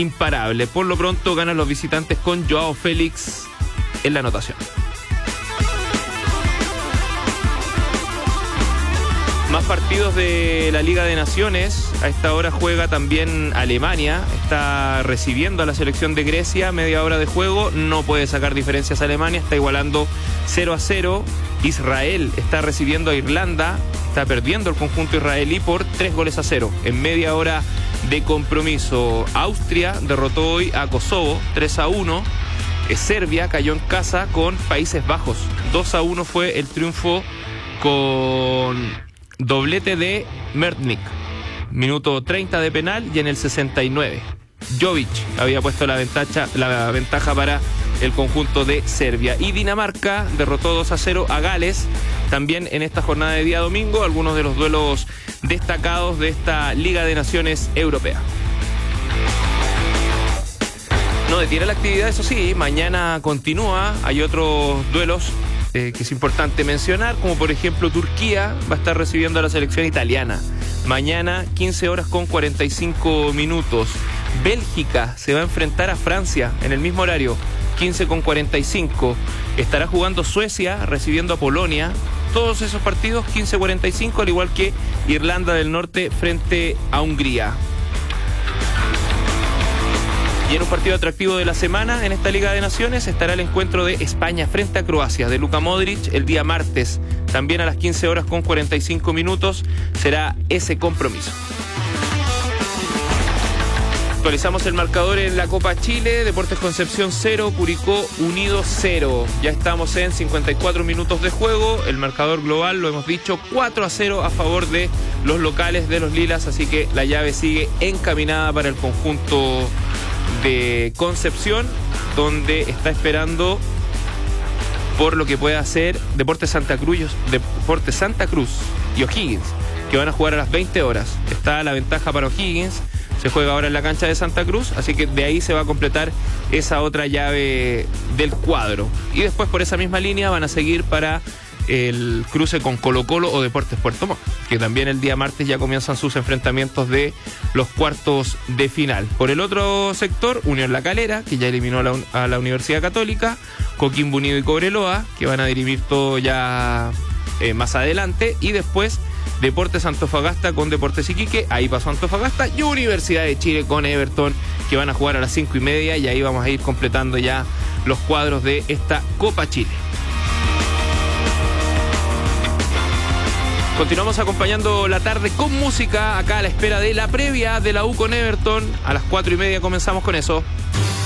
imparable. Por lo pronto ganan los visitantes con Joao Félix en la anotación. Más partidos de la Liga de Naciones. A esta hora juega también Alemania. Está recibiendo a la selección de Grecia. Media hora de juego. No puede sacar diferencias Alemania. Está igualando 0-0. Israel está recibiendo a Irlanda. Está perdiendo el conjunto israelí por 3-0 en media hora de compromiso. Austria derrotó hoy a Kosovo 3-1. Serbia cayó en casa con Países Bajos. 2-1 fue el triunfo con doblete de Mertnik, minuto 30 de penal, y en el 69 Jovic había puesto la ventaja para el conjunto de Serbia. Y Dinamarca derrotó 2-0 a Gales, también en esta jornada de día domingo. Algunos de los duelos destacados de esta Liga de Naciones Europea. No detiene la actividad, eso sí, mañana continúa. Hay otros duelos que es importante mencionar, como por ejemplo Turquía va a estar recibiendo a la selección italiana. Mañana 15:45. Bélgica se va a enfrentar a Francia en el mismo horario, 15:45. Estará jugando Suecia recibiendo a Polonia. Todos esos partidos 15:45, al igual que Irlanda del Norte frente a Hungría. Y en un partido atractivo de la semana en esta Liga de Naciones estará el encuentro de España frente a Croacia de Luka Modric el día martes. También a las 15:45 será ese compromiso. Actualizamos el marcador en la Copa Chile. Deportes Concepción 0, Curicó Unido 0. Ya estamos en 54 minutos de juego. El marcador global, lo hemos dicho, 4-0 a favor de los locales de los Lilas. Así que la llave sigue encaminada para el conjunto de Concepción, donde está esperando por lo que pueda hacer Deportes Santa Cruz y O'Higgins, que van a jugar a las 20 horas. Está la ventaja para O'Higgins. Se juega ahora en la cancha de Santa Cruz, así que de ahí se va a completar esa otra llave del cuadro. Y después por esa misma línea van a seguir para el cruce con Colo-Colo o Deportes Puerto Montt, que también el día martes ya comienzan sus enfrentamientos de los cuartos de final. Por el otro sector, Unión La Calera, que ya eliminó a la Universidad Católica, Coquimbo Unido y Cobreloa, que van a dirimir todo ya más adelante, y después Deportes Antofagasta con Deportes Iquique, ahí pasó Antofagasta, y Universidad de Chile con Everton, que van a jugar a las 5:30, y ahí vamos a ir completando ya los cuadros de esta Copa Chile. Continuamos acompañando la tarde con música, acá a la espera de la previa de la U con Everton. A las 4:30 comenzamos con eso.